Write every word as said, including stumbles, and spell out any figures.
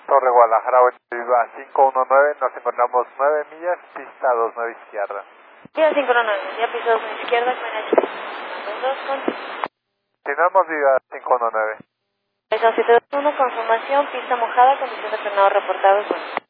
Torre Guadalajara, Viva cinco uno nueve, nos encontramos nueve millas, pista dos nueve izquierda. Viva cinco uno nueve, ya pista dos nueve izquierda, con dos con... Continuamos Viva cinco uno nueve. siete dos uno, confirmación, pista mojada, condición de frenado reportados.